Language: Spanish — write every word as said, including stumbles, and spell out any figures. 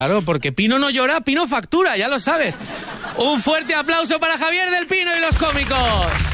Claro, porque Pino no llora, Pino factura, ya lo sabes. Un fuerte aplauso para Javier del Pino y los cómicos.